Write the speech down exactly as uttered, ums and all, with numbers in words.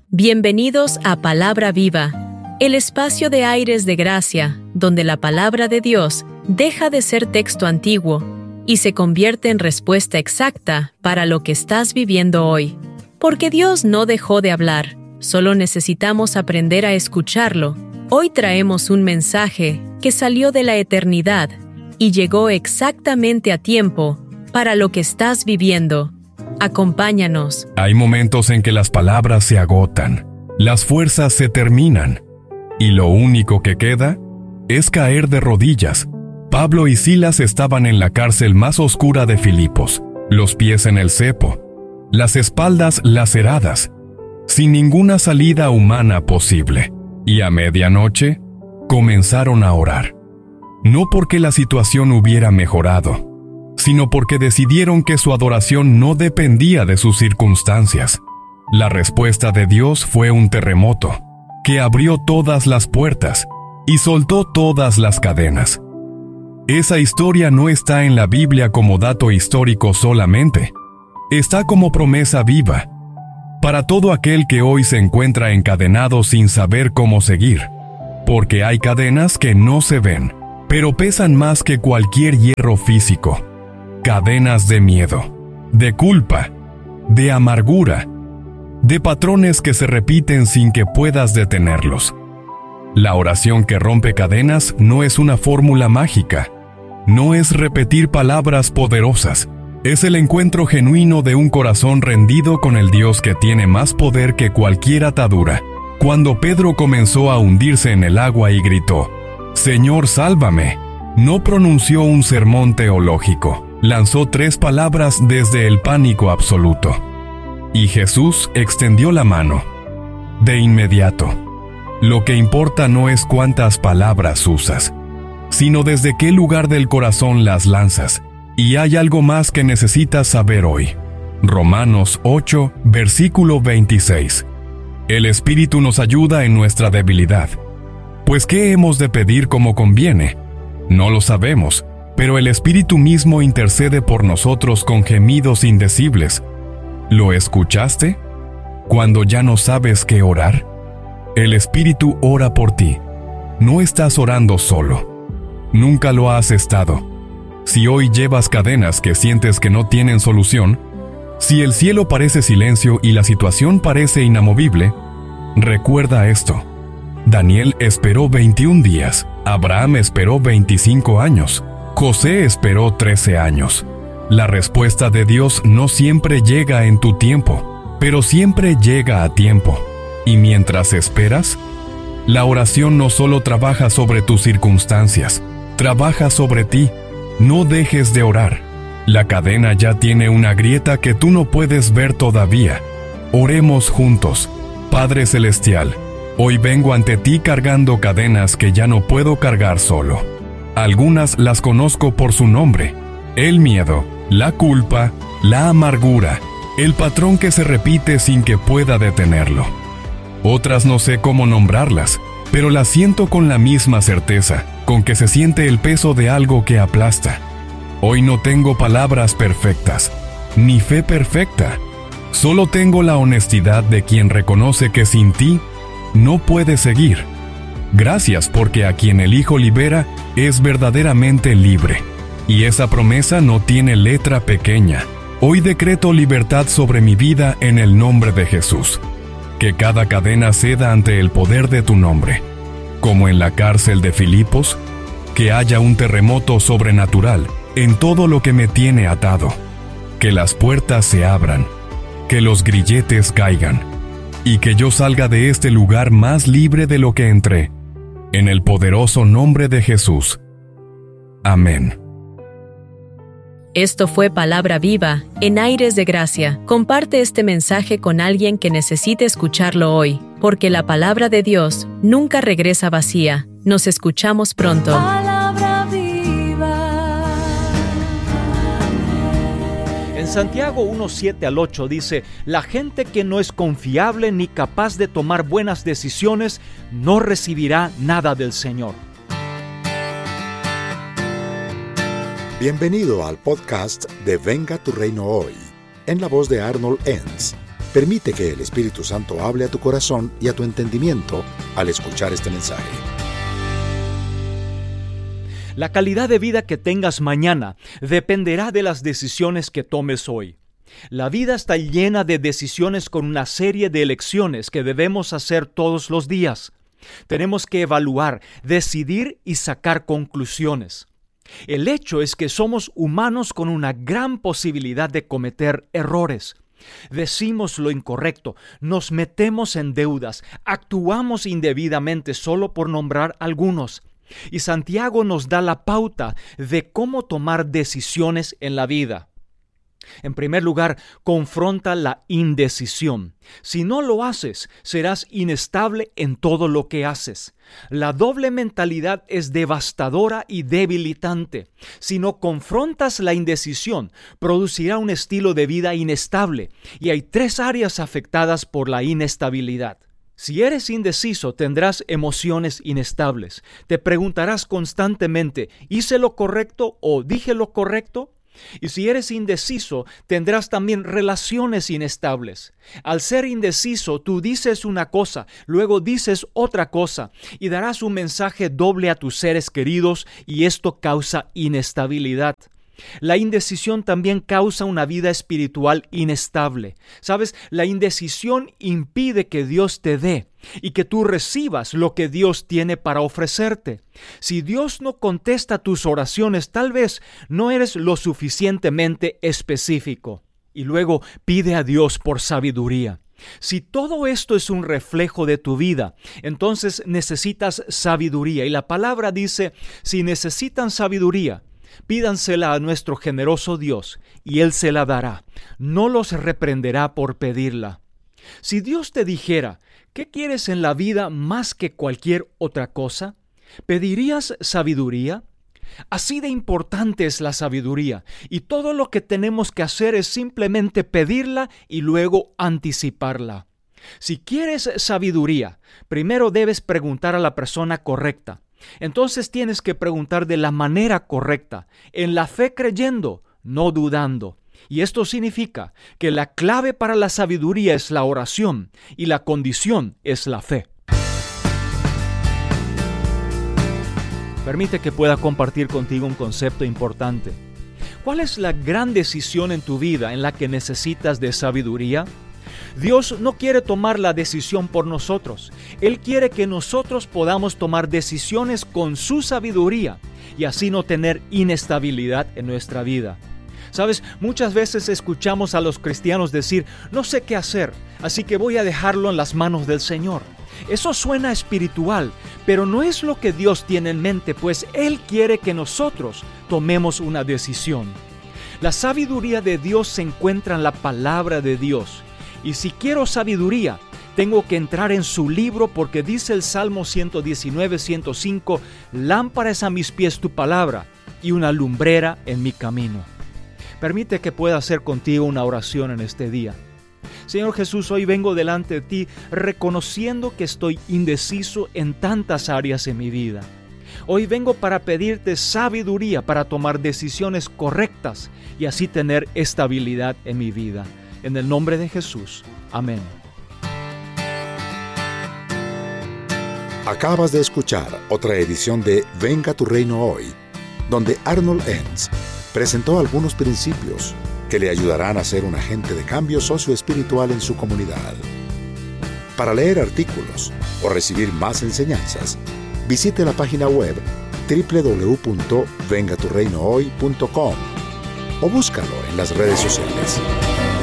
Bienvenidos a Palabra Viva, el espacio de aires de gracia, donde la palabra de Dios deja de ser texto antiguo y se convierte en respuesta exacta para lo que estás viviendo hoy. Porque Dios no dejó de hablar, solo necesitamos aprender a escucharlo. Hoy traemos un mensaje que salió de la eternidad y llegó exactamente a tiempo para lo que estás viviendo. Acompáñanos. Hay momentos en que las palabras se agotan, las fuerzas se terminan, y lo único que queda es caer de rodillas. Pablo y Silas estaban en la cárcel más oscura de Filipos, los pies en el cepo, las espaldas laceradas, sin ninguna salida humana posible. Y a medianoche comenzaron a orar. No porque la situación hubiera mejorado, sino porque decidieron que su adoración no dependía de sus circunstancias. La respuesta de Dios fue un terremoto, que abrió todas las puertas y soltó todas las cadenas. Esa historia no está en la Biblia como dato histórico solamente, está como promesa viva, para todo aquel que hoy se encuentra encadenado sin saber cómo seguir, porque hay cadenas que no se ven, pero pesan más que cualquier hierro físico. Cadenas de miedo, de culpa, de amargura, de patrones que se repiten sin que puedas detenerlos. La oración que rompe cadenas no es una fórmula mágica, no es repetir palabras poderosas, es el encuentro genuino de un corazón rendido con el Dios que tiene más poder que cualquier atadura. Cuando Pedro comenzó a hundirse en el agua y gritó, «Señor, sálvame», no pronunció un sermón teológico. Lanzó tres palabras desde el pánico absoluto. Y Jesús extendió la mano. De inmediato. Lo que importa no es cuántas palabras usas, sino desde qué lugar del corazón las lanzas. Y hay algo más que necesitas saber hoy. Romanos ocho, versículo veintiséis. El Espíritu nos ayuda en nuestra debilidad. Pues ¿qué hemos de pedir como conviene? No lo sabemos. Pero el Espíritu mismo intercede por nosotros con gemidos indecibles. ¿Lo escuchaste? Cuando ya no sabes qué orar, el Espíritu ora por ti. No estás orando solo. Nunca lo has estado. Si hoy llevas cadenas que sientes que no tienen solución, si el cielo parece silencio y la situación parece inamovible, recuerda esto. Daniel esperó veintiún días, Abraham esperó veinticinco años. José esperó trece años. La respuesta de Dios no siempre llega en tu tiempo, pero siempre llega a tiempo. Y mientras esperas, la oración no solo trabaja sobre tus circunstancias, trabaja sobre ti. No dejes de orar. La cadena ya tiene una grieta que tú no puedes ver todavía. Oremos juntos. Padre Celestial, hoy vengo ante ti cargando cadenas que ya no puedo cargar solo. Algunas las conozco por su nombre: el miedo, la culpa, la amargura, el patrón que se repite sin que pueda detenerlo. Otras no sé cómo nombrarlas, pero las siento con la misma certeza, con que se siente el peso de algo que aplasta. Hoy no tengo palabras perfectas, ni fe perfecta. Solo tengo la honestidad de quien reconoce que sin ti no puede seguir. Gracias porque a quien el Hijo libera es verdaderamente libre. Y esa promesa no tiene letra pequeña. Hoy decreto libertad sobre mi vida en el nombre de Jesús. Que cada cadena ceda ante el poder de tu nombre. Como en la cárcel de Filipos, que haya un terremoto sobrenatural en todo lo que me tiene atado. Que las puertas se abran, que los grilletes caigan, y que yo salga de este lugar más libre de lo que entré. En el poderoso nombre de Jesús. Amén. Esto fue Palabra Viva, en aires de gracia. Comparte este mensaje con alguien que necesite escucharlo hoy, porque la palabra de Dios nunca regresa vacía. Nos escuchamos pronto. Palabra viva. En Santiago uno, siete al ocho dice: la gente que no es confiable ni capaz de tomar buenas decisiones no recibirá nada del Señor. Bienvenido al podcast de Venga tu Reino Hoy, en la voz de Arnold Enns, Permite que el Espíritu Santo hable a tu corazón y a tu entendimiento al escuchar este mensaje. La calidad de vida que tengas mañana dependerá de las decisiones que tomes hoy. La vida está llena de decisiones con una serie de elecciones que debemos hacer todos los días. Tenemos que evaluar, decidir y sacar conclusiones. El hecho es que somos humanos con una gran posibilidad de cometer errores. Decimos lo incorrecto, nos metemos en deudas, actuamos indebidamente solo por nombrar algunos. Y Santiago nos da la pauta de cómo tomar decisiones en la vida. En primer lugar, confronta la indecisión. Si no lo haces, serás inestable en todo lo que haces. La doble mentalidad es devastadora y debilitante. Si no confrontas la indecisión, producirá un estilo de vida inestable. Y hay tres áreas afectadas por la inestabilidad. Si eres indeciso, tendrás emociones inestables. Te preguntarás constantemente, ¿hice lo correcto o dije lo correcto? Y si eres indeciso, tendrás también relaciones inestables. Al ser indeciso, tú dices una cosa, luego dices otra cosa, y darás un mensaje doble a tus seres queridos, y esto causa inestabilidad. La indecisión también causa una vida espiritual inestable. ¿Sabes? La indecisión impide que Dios te dé y que tú recibas lo que Dios tiene para ofrecerte. Si Dios no contesta tus oraciones, tal vez no eres lo suficientemente específico. Y luego pide a Dios por sabiduría. Si todo esto es un reflejo de tu vida, entonces necesitas sabiduría. Y la palabra dice, si necesitan sabiduría, pídansela a nuestro generoso Dios, y Él se la dará. No los reprenderá por pedirla. Si Dios te dijera, ¿qué quieres en la vida más que cualquier otra cosa? ¿Pedirías sabiduría? Así de importante es la sabiduría, y todo lo que tenemos que hacer es simplemente pedirla y luego anticiparla. Si quieres sabiduría, primero debes preguntar a la persona correcta. Entonces tienes que preguntar de la manera correcta, en la fe creyendo, no dudando. Y esto significa que la clave para la sabiduría es la oración y la condición es la fe. Permite que pueda compartir contigo un concepto importante. ¿Cuál es la gran decisión en tu vida en la que necesitas de sabiduría? Dios no quiere tomar la decisión por nosotros. Él quiere que nosotros podamos tomar decisiones con su sabiduría y así no tener inestabilidad en nuestra vida. Sabes, muchas veces escuchamos a los cristianos decir, no sé qué hacer, así que voy a dejarlo en las manos del Señor. Eso suena espiritual, pero no es lo que Dios tiene en mente, pues Él quiere que nosotros tomemos una decisión. La sabiduría de Dios se encuentra en la palabra de Dios. Y si quiero sabiduría, tengo que entrar en su libro porque dice el Salmo ciento diecinueve, ciento cinco, lámpara es a mis pies tu palabra y una lumbrera en mi camino. Permite que pueda hacer contigo una oración en este día. Señor Jesús, hoy vengo delante de ti reconociendo que estoy indeciso en tantas áreas en mi vida. Hoy vengo para pedirte sabiduría para tomar decisiones correctas y así tener estabilidad en mi vida. En el nombre de Jesús. Amén. Acabas de escuchar otra edición de Venga tu Reino Hoy, donde Arnold Enns presentó algunos principios que le ayudarán a ser un agente de cambio socioespiritual en su comunidad. Para leer artículos o recibir más enseñanzas, visite la página web doble u doble u doble u punto venga tu reino hoy punto com o búscalo en las redes sociales.